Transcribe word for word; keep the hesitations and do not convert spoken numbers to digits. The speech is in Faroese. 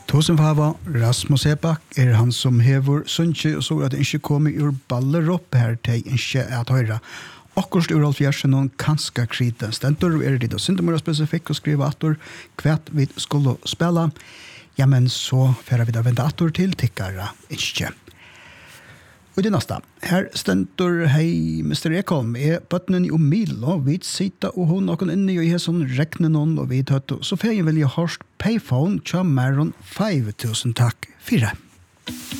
Tusen fava, Rasmus Ebak er han som hever sunnkje og så at det ikke kommer ur baller opp her til ikke at høyre. Akkurat ur alfjersen noen kanska kriten. Stentor er det da syndemora spesifikk og skrive atter kvært vi skulle spela. Ja, men så færer vi da vente atter til tikkere ikke. Og det neste. Her stentor hei, mister Ekholm, er bøttenen i Omil, og vi sitter og hun noen inne i sånn rekne noen, og vi tatt, så får jeg vel jeg hørst payphone, tja mer enn fem tusen takk, fire.